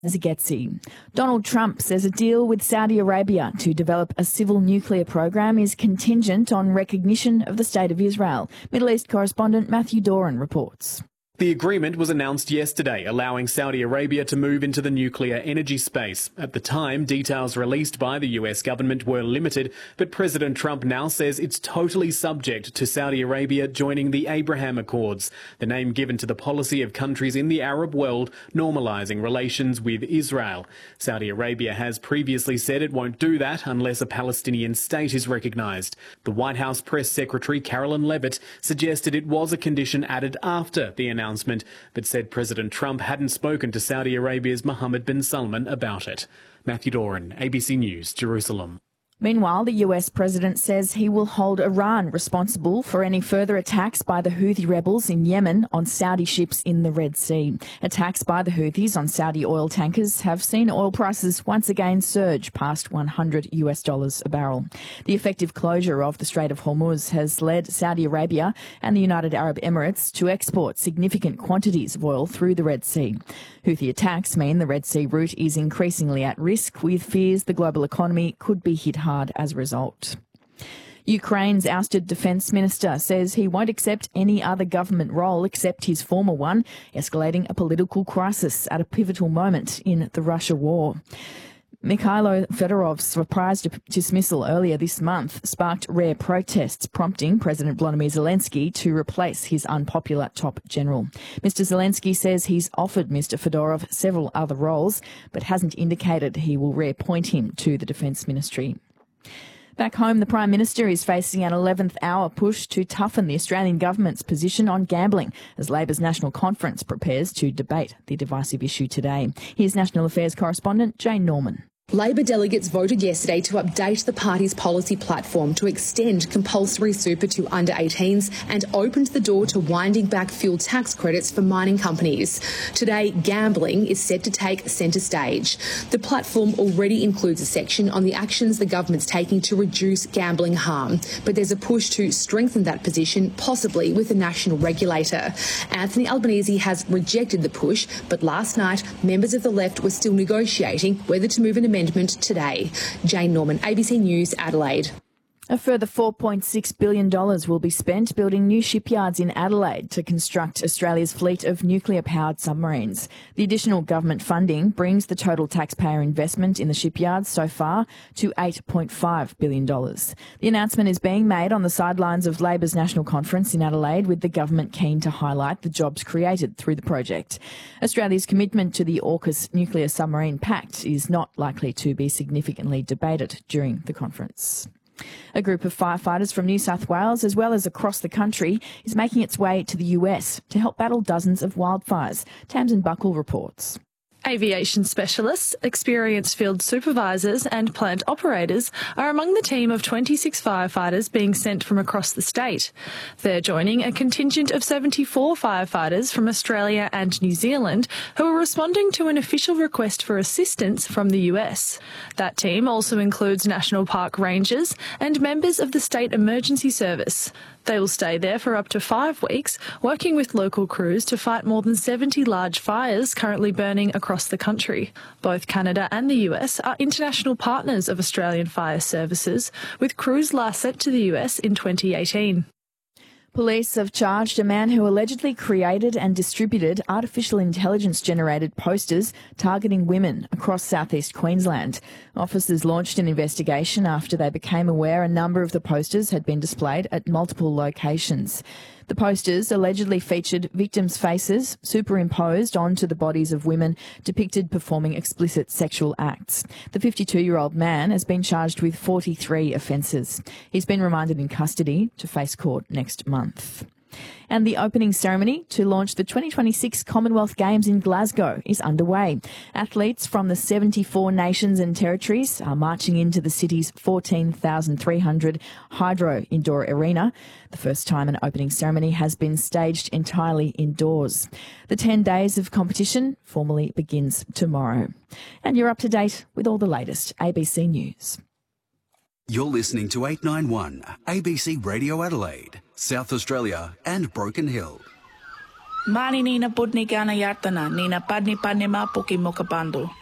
Zaghetsi. Donald Trump says a deal with Saudi Arabia to develop a civil nuclear program is contingent on recognition of the State of Israel. Middle East correspondent Matthew Doran reports. The agreement was announced yesterday, allowing Saudi Arabia to move into the nuclear energy space. At the time, details released by the US government were limited, but President Trump now says it's totally subject to Saudi Arabia joining the Abraham Accords, the name given to the policy of countries in the Arab world normalizing relations with Israel. Saudi Arabia has previously said it won't do that unless a Palestinian state is recognized. The White House press secretary Carolyn Levitt suggested it was a condition added after the announcement, but said President Trump hadn't spoken to Saudi Arabia's Mohammed bin Salman about it. Matthew Doran, ABC News, Jerusalem. Meanwhile, the US president says he will hold Iran responsible for any further attacks by the Houthi rebels in Yemen on Saudi ships in the Red Sea. Attacks by the Houthis on Saudi oil tankers have seen oil prices once again surge past $100 a barrel. The effective closure of the Strait of Hormuz has led Saudi Arabia and the United Arab Emirates to export significant quantities of oil through the Red Sea. Houthi attacks mean the Red Sea route is increasingly at risk, with fears the global economy could be hit hard as a result. Ukraine's ousted defence minister says he won't accept any other government role except his former one, escalating a political crisis at a pivotal moment in the Russia war. Mikhailo Fedorov's surprise dismissal earlier this month sparked rare protests, prompting President Volodymyr Zelensky to replace his unpopular top general. Mr. Zelensky says he's offered Mr. Fedorov several other roles, but hasn't indicated he will reappoint him to the Defence Ministry. Back home, the Prime Minister is facing an 11th hour push to toughen the Australian government's position on gambling as Labor's National Conference prepares to debate the divisive issue today. Here's National Affairs correspondent Jane Norman. Labor delegates voted yesterday to update the party's policy platform to extend compulsory super to under-18s and opened the door to winding back fuel tax credits for mining companies. Today, gambling is set to take centre stage. The platform already includes a section on the actions the government's taking to reduce gambling harm, but there's a push to strengthen that position, possibly with a national regulator. Anthony Albanese has rejected the push, but last night, members of the left were still negotiating whether to move an amendment today. Jane Norman, ABC News, Adelaide. A further $4.6 billion will be spent building new shipyards in Adelaide to construct Australia's fleet of nuclear-powered submarines. The additional government funding brings the total taxpayer investment in the shipyards so far to $8.5 billion. The announcement is being made on the sidelines of Labor's National Conference in Adelaide, with the government keen to highlight the jobs created through the project. Australia's commitment to the AUKUS nuclear submarine pact is not likely to be significantly debated during the conference. A group of firefighters from New South Wales, as well as across the country, is making its way to the US to help battle dozens of wildfires. Tamsin Buckle reports. Aviation specialists, experienced field supervisors and plant operators are among the team of 26 firefighters being sent from across the state. They're joining a contingent of 74 firefighters from Australia and New Zealand who are responding to an official request for assistance from the US. That team also includes National Park Rangers and members of the State Emergency Service. They will stay there for up to 5 weeks, working with local crews to fight more than 70 large fires currently burning across the country. Both Canada and the US are international partners of Australian Fire Services, with crews last sent to the US in 2018. Police have charged a man who allegedly created and distributed artificial intelligence-generated posters targeting women across southeast Queensland. Officers launched an investigation after they became aware a number of the posters had been displayed at multiple locations. The posters allegedly featured victims' faces superimposed onto the bodies of women depicted performing explicit sexual acts. The 52-year-old man has been charged with 43 offences. He's been remanded in custody to face court next month. And the opening ceremony to launch the 2026 Commonwealth Games in Glasgow is underway. Athletes from the 74 nations and territories are marching into the city's 14,300 hydro indoor arena. The first time an opening ceremony has been staged entirely indoors. The 10 days of competition formally begins tomorrow. And you're up to date with all the latest ABC News. You're listening to 891 ABC Radio Adelaide, South Australia and Broken Hill. Mani nina putni kana yartana, nina padni padni ma puki mokapando.